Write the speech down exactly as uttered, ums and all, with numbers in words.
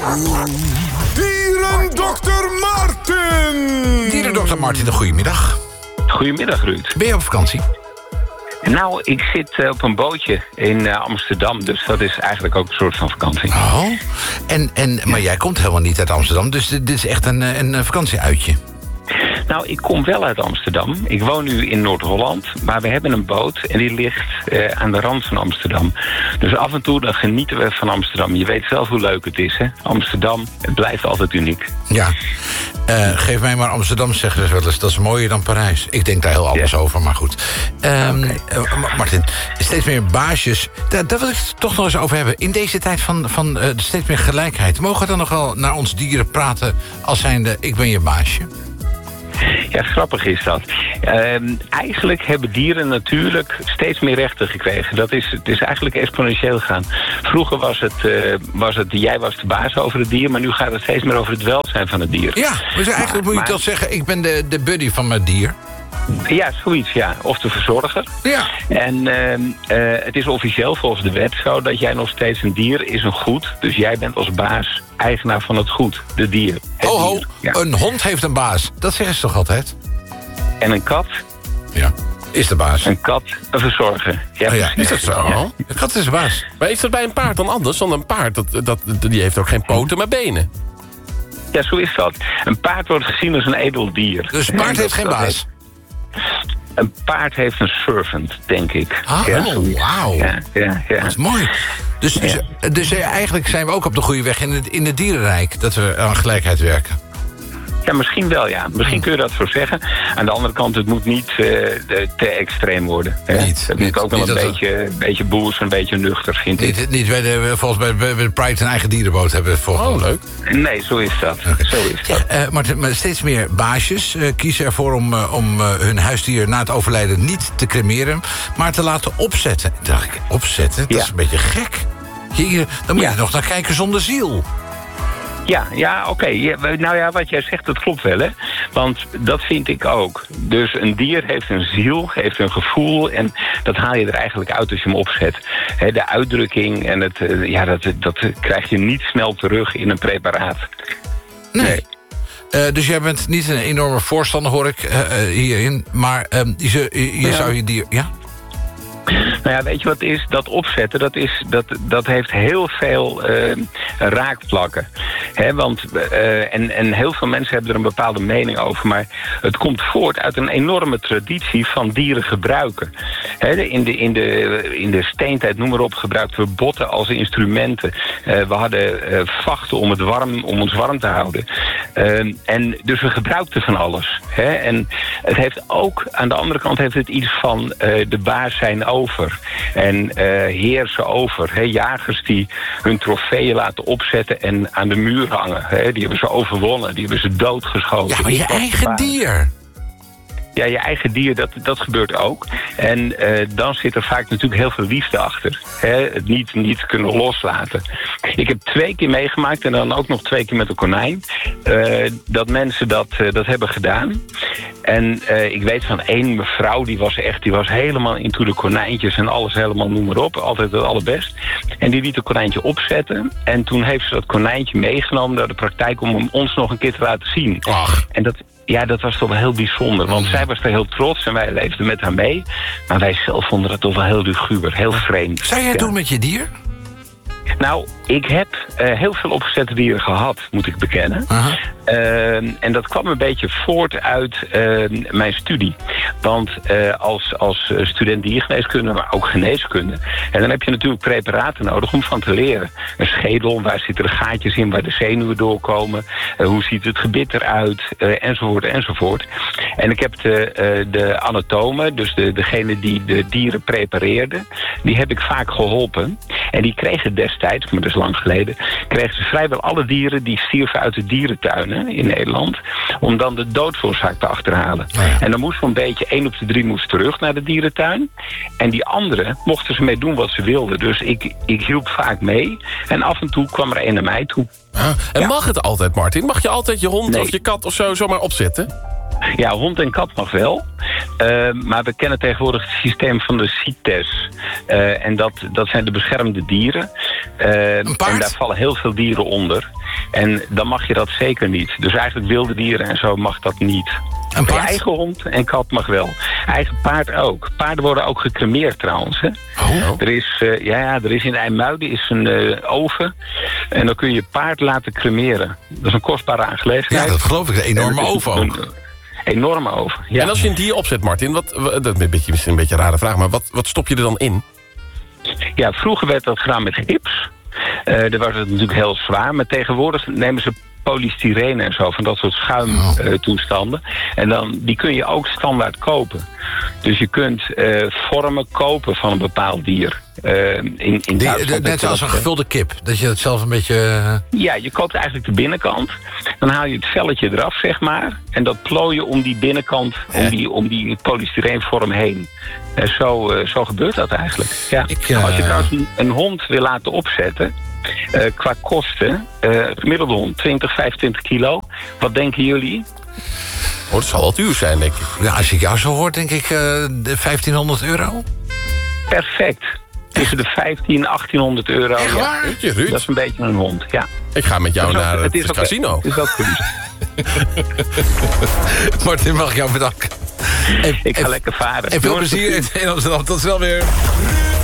Dierendokter Martin! Dierendokter Martin, een goedemiddag. Goedemiddag, Ruud. Ben je op vakantie? Nou, ik zit uh, op een bootje in uh, Amsterdam, dus dat is eigenlijk ook een soort van vakantie. Oh, en, en, maar jij komt helemaal niet uit Amsterdam, dus dit is echt een, een vakantieuitje. Nou, ik kom wel uit Amsterdam. Ik woon nu in Noord-Holland, maar we hebben een boot en die ligt uh, aan de rand van Amsterdam. Dus af en toe dan genieten we van Amsterdam. Je weet zelf hoe leuk het is, hè? Amsterdam, het blijft altijd uniek. Ja, uh, geef mij maar Amsterdam, zeggen ze wel eens. Dat is mooier dan Parijs. Ik denk daar heel anders ja. over, maar goed. Um, okay. uh, Martin, steeds meer baasjes. Daar, daar wil ik het toch nog eens over hebben. In deze tijd van, van uh, steeds meer gelijkheid, mogen we dan nog wel naar ons dieren praten als zijnde ik ben je baasje? Ja, grappig is dat. Uh, eigenlijk hebben dieren natuurlijk steeds meer rechten gekregen. Dat is, het is eigenlijk exponentieel gegaan. Vroeger was het, uh, was het, jij was de baas over het dier, maar nu gaat het steeds meer over het welzijn van het dier. Ja, dus eigenlijk maar, moet je maar, toch zeggen, ik ben de, de buddy van mijn dier. Ja, zoiets, ja. Of de verzorger. Ja. En uh, uh, het is officieel volgens de wet zo dat jij nog steeds een dier is een goed. Dus jij bent als baas eigenaar van het goed, de dier. Het ho, ho, dier. Ja. Een hond heeft een baas. Dat zeggen ze toch altijd? En een kat? Ja, is de baas. Een kat, een verzorger. Ja, oh ja, is dat zo? Ja. Een kat is de baas. Maar is dat bij een paard dan anders? Want een paard, dat, dat, die heeft ook geen poten, maar benen. Ja, zo is dat. Een paard wordt gezien als een edel dier. Dus een paard heeft geen baas? Heeft... Een paard heeft een servant, denk ik. Oh, ja, wauw. Ja, ja, ja. Dat is mooi. Dus, dus, ja. dus eigenlijk zijn we ook op de goede weg in het, in het dierenrijk, dat we aan gelijkheid werken. Ja, misschien wel, ja. Misschien kun je dat zo zeggen. Aan de andere kant, het moet niet uh, te extreem worden. Hè? Niet. Het niet, moet ook wel niet een dat beetje, we... beetje boers, een beetje nuchter, vind ik. Niet, niet bij de, volgens mij bij de Pride een eigen dierenboot hebben. Volgens oh, leuk. Nee, zo is dat. Okay. Zo is dat. Uh, maar, maar steeds meer baasjes uh, kiezen ervoor om, uh, om uh, hun huisdier na het overlijden niet te cremeren, maar te laten opzetten. Dan dacht ik, opzetten? Dat ja. is een beetje gek. Hier, dan moet ja. je nog naar kijken zonder ziel. Ja, ja oké. Okay. Ja, nou ja, wat jij zegt, dat klopt wel, hè. Want dat vind ik ook. Dus een dier heeft een ziel, heeft een gevoel, en dat haal je er eigenlijk uit als je hem opzet. He, de uitdrukking, en het, ja, dat, dat krijg je niet snel terug in een preparaat. Nee. nee. Uh, dus jij bent niet een enorme voorstander, hoor ik uh, hierin. Maar uh, je, je, je ja. zou je dier... Ja? Nou ja, weet je wat het is? Dat opzetten, dat, is, dat, dat heeft heel veel uh, raakvlakken. He, want, uh, en, en heel veel mensen hebben er een bepaalde mening over, maar het komt voort uit een enorme traditie van dieren gebruiken. He, in, de, in, de, in de steentijd, noem maar op, gebruikten we botten als instrumenten. Uh, we hadden uh, vachten om, het warm, om ons warm te houden. Uh, en dus we gebruikten van alles. He, en het heeft ook, aan de andere kant heeft het iets van uh, de baas zijn over. En uh, heersen over. He, jagers die hun trofeeën laten opzetten en aan de muur hangen. He, die hebben ze overwonnen, die hebben ze doodgeschoten. Ja, maar je eigen dier. Ja, je eigen dier, dat, dat gebeurt ook. En uh, dan zit er vaak natuurlijk heel veel liefde achter. Hè? Het niet, niet kunnen loslaten. Ik heb twee keer meegemaakt, en dan ook nog twee keer met een konijn, Uh, dat mensen dat, uh, dat hebben gedaan. En uh, ik weet van één mevrouw, die was echt, die was helemaal into de konijntjes en alles helemaal, noem maar op. Altijd het allerbest. En die liet een konijntje opzetten. En toen heeft ze dat konijntje meegenomen naar de praktijk om hem ons nog een keer te laten zien. Ach. En dat... Ja, dat was toch wel heel bijzonder. Want zij was er heel trots en wij leefden met haar mee. Maar wij zelf vonden het toch wel heel luguber, heel vreemd. Zou jij het ja. doen met je dier? Nou, ik heb uh, heel veel opgezette dieren gehad, moet ik bekennen. Uh-huh. Uh, en dat kwam een beetje voort uit uh, mijn studie. Want uh, als, als student diergeneeskunde, maar ook geneeskunde, en dan heb je natuurlijk preparaten nodig om van te leren. Een schedel, waar zitten er gaatjes in waar de zenuwen doorkomen? Uh, hoe ziet het gebit eruit? Uh, enzovoort, enzovoort. En ik heb de, uh, de anatomen, dus de, degene die de dieren prepareerden, die heb ik vaak geholpen. En die kregen destijds, maar dat is lang geleden, kregen ze vrijwel alle dieren die stierven uit de dierentuinen in Nederland, om dan de doodsoorzaak te achterhalen. Oh ja. En dan moest zo'n beetje één op de drie moest terug naar de dierentuin. En die anderen mochten ze mee doen wat ze wilden. Dus ik, ik hielp vaak mee. En af en toe kwam er een naar mij toe. Ah, en ja. mag het altijd, Martin? Mag je altijd je hond nee. of je kat of zo zomaar opzetten? Ja, hond en kat mag wel. Uh, maar we kennen tegenwoordig het systeem van de CITES. Uh, en dat, dat zijn de beschermde dieren. Uh, en daar vallen heel veel dieren onder. En dan mag je dat zeker niet. Dus eigenlijk wilde dieren en zo mag dat niet. Een paard? Je eigen hond en kat mag wel. Eigen paard ook. Paarden worden ook gecremeerd trouwens. Hè? Oh. Er is, uh, ja, ja, er is in IJmuiden is een uh, oven. En dan kun je je paard laten cremeren. Dat is een kostbare aangelegenheid. Ja, dat geloof ik. Een enorme oven ook. Een, een enorme oven, ja. En als je een dier opzet, Martin, wat, wat, dat is een beetje, misschien een beetje een rare vraag, maar wat, wat stop je er dan in? Ja, vroeger werd dat gedaan met gips. Uh, dan was het natuurlijk heel zwaar. Maar tegenwoordig nemen ze polystyrene en zo, van dat soort schuimtoestanden. Uh, en dan, die kun je ook standaard kopen. Dus je kunt uh, vormen kopen van een bepaald dier. Uh, in, in die, de, net zoals een gevulde kip. Dat je dat zelf een beetje... Uh... Ja, je koopt eigenlijk de binnenkant. Dan haal je het velletje eraf, zeg maar. En dat plooien om die binnenkant, ja. om, die, om die polystyreenvorm heen. En zo, uh, zo gebeurt dat eigenlijk. Ja. Ik, uh... Als je trouwens een, een hond wil laten opzetten... Uh, qua kosten, uh, gemiddelde hond twintig, vijfentwintig kilo. Wat denken jullie? Oh, dat zal wel duur zijn, denk ik. Ja, als ik jou zo hoor, denk ik uh, vijftienhonderd euro. Perfect. Tussen de vijftien en achttienhonderd euro. Echt waar? Ja. Dat is een beetje een hond, ja. Ik ga met jou ook, naar het, het, het casino. Het is ook goed. Martin, mag ik jou bedanken? Ik ga en, lekker varen. En veel plezier in Amsterdam. Tot snel weer.